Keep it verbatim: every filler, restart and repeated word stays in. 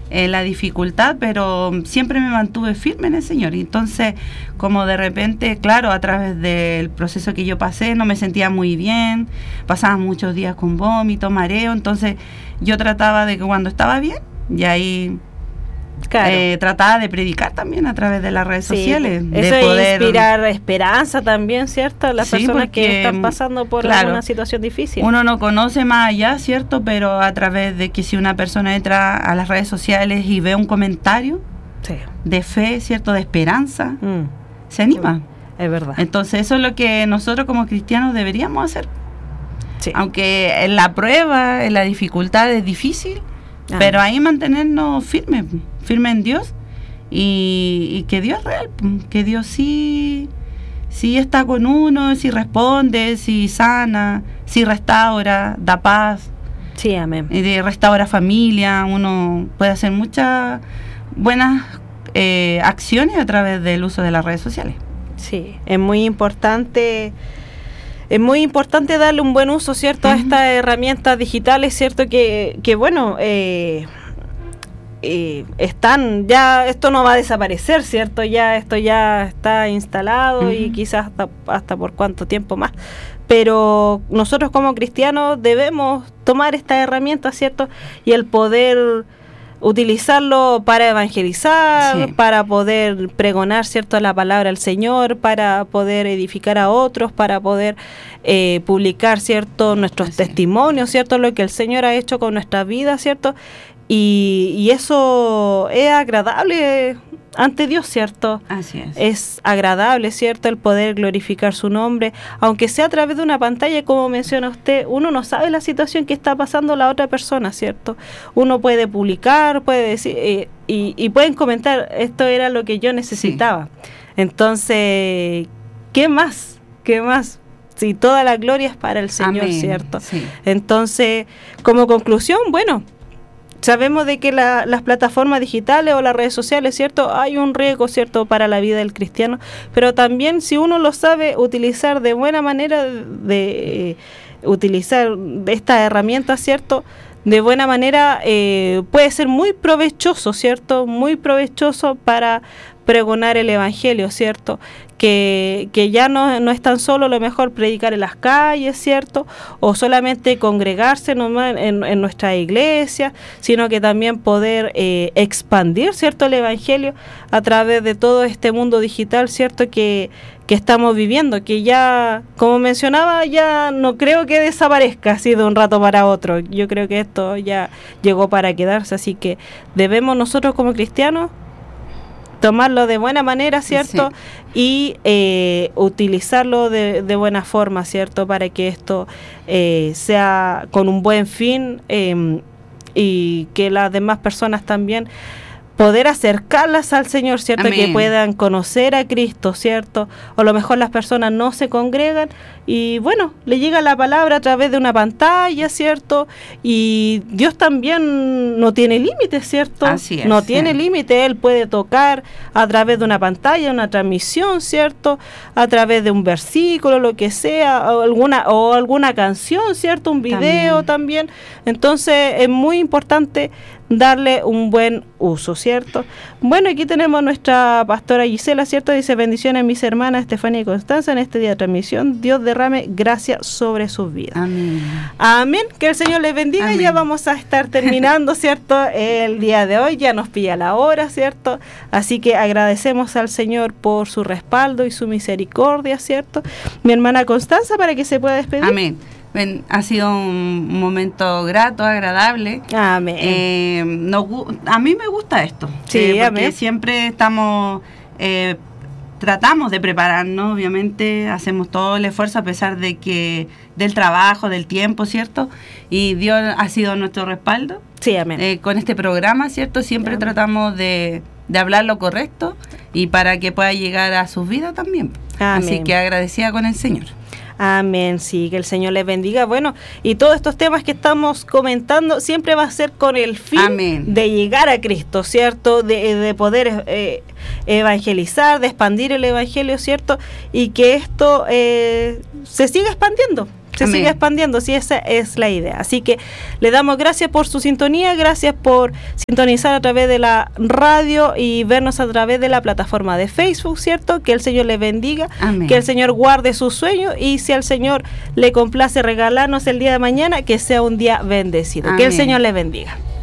en la dificultad, pero siempre me mantuve firme en el Señor. Y entonces, como de repente, claro, a través del proceso que yo pasé, no me sentía muy bien, pasaba muchos días con vómito, mareo, entonces yo trataba de que cuando estaba bien, y ahí claro. eh, trataba de predicar también a través de las redes sí, sociales. Eso de es poder inspirar esperanza también, ¿cierto? Las sí, personas porque, que están pasando por claro, alguna situación difícil. Uno no conoce más allá, ¿cierto? Pero a través de que si una persona entra a las redes sociales y ve un comentario sí. de fe, ¿cierto? De esperanza, mm. se anima. Es verdad. Entonces eso es lo que nosotros como cristianos deberíamos hacer. Sí. Aunque en la prueba, en la dificultad es difícil, ah. pero ahí mantenernos firmes, firmes en Dios y, y que Dios es real, que Dios sí, sí está con uno, sí responde, sí sana, sí restaura, da paz. Sí, amén. Y restaura familia, uno puede hacer muchas buenas eh, acciones a través del uso de las redes sociales. Sí, es muy importante, es muy importante darle un buen uso, ¿cierto? Uh-huh. A estas herramientas digitales, ¿cierto? Que, que bueno, eh, eh, están, ya esto no va a desaparecer, ¿cierto? Ya esto ya está instalado uh-huh. y quizás hasta, hasta por cuánto tiempo más. Pero nosotros como cristianos debemos tomar estas herramientas, ¿cierto? Y el poder utilizarlo para evangelizar, sí. para poder pregonar, ¿cierto?, la palabra del Señor, para poder edificar a otros, para poder eh, publicar, ¿cierto?, nuestros Así testimonios, ¿cierto?, lo que el Señor ha hecho con nuestra vida, ¿cierto? Y, y eso es agradable ante Dios, ¿cierto? Así es. Es agradable, ¿cierto?, el poder glorificar su nombre, aunque sea a través de una pantalla, como menciona usted, uno no sabe la situación que está pasando la otra persona, ¿cierto? Uno puede publicar, puede decir, eh, y, y pueden comentar, esto era lo que yo necesitaba. Sí. Entonces, ¿qué más? ¿Qué más? Si toda la gloria es para el Señor, Amén. ¿cierto? Sí. Entonces, como conclusión, bueno, sabemos de que la, las plataformas digitales o las redes sociales, ¿cierto?, hay un riesgo, ¿cierto?, para la vida del cristiano, pero también si uno lo sabe utilizar de buena manera, de, de eh, utilizar estas herramientas, ¿cierto?, de buena manera, eh, puede ser muy provechoso, ¿cierto?, muy provechoso para pregonar el evangelio, ¿cierto?, que, que ya no, no es tan solo lo mejor predicar en las calles, ¿cierto?, o solamente congregarse nomás en, en nuestra iglesia, sino que también poder eh, expandir, ¿cierto?, el evangelio a través de todo este mundo digital, ¿cierto?, que, que estamos viviendo, que ya, como mencionaba, ya no creo que desaparezca así de un rato para otro. Yo creo que esto ya llegó para quedarse, así que debemos nosotros como cristianos tomarlo de buena manera, ¿cierto? Sí. Y eh, utilizarlo de, de buena forma, ¿cierto? Para que esto eh, sea con un buen fin eh, y que las demás personas también poder acercarlas al Señor, ¿cierto? Amén. Que puedan conocer a Cristo, ¿cierto? O a lo mejor las personas no se congregan y bueno, le llega la palabra a través de una pantalla, ¿cierto? Y Dios también no tiene límites, ¿cierto? Así es, no tiene sí. límite, Él puede tocar a través de una pantalla, una transmisión, ¿cierto? A través de un versículo, lo que sea, o alguna, o alguna canción, ¿cierto? Un video también. también. Entonces es muy importante darle un buen uso, ¿cierto? Bueno, aquí tenemos nuestra pastora Gisela, ¿cierto? Dice: bendiciones mis hermanas Estefanía y Constanza en este día de transmisión. Dios derrame gracia sobre sus vidas. Amén. Amén. Que el Señor les bendiga. Amén. Ya vamos a estar terminando, ¿cierto? El día de hoy ya nos pilla la hora, ¿cierto? Así que agradecemos al Señor por su respaldo y su misericordia, ¿cierto? Mi hermana Constanza, para que se pueda despedir. Amén. Bueno, ha sido un momento grato, agradable. Amén. Eh, no, a mí me gusta esto. Sí, eh, porque amén. Siempre estamos, eh, tratamos de prepararnos, obviamente, hacemos todo el esfuerzo a pesar de que del trabajo, del tiempo, ¿cierto? Y Dios ha sido nuestro respaldo. Sí, amén. Eh, con este programa, ¿cierto? Siempre amén. Tratamos de, de hablar lo correcto y para que pueda llegar a sus vidas también. Amén. Así que agradecida con el Señor. Amén, sí, que el Señor les bendiga. Bueno, y todos estos temas que estamos comentando siempre va a ser con el fin Amén. De llegar a Cristo, ¿cierto? De, de poder eh, evangelizar, de expandir el evangelio, ¿cierto? Y que esto eh, se siga expandiendo, se Amén. siga expandiendo, si esa es la idea. Así que le damos gracias por su sintonía, gracias por sintonizar a través de la radio y vernos a través de la plataforma de Facebook, ¿cierto? Que el Señor le bendiga, Amén. que el Señor guarde sus sueños y si al Señor le complace regalarnos el día de mañana, que sea un día bendecido. Amén. Que el Señor le bendiga.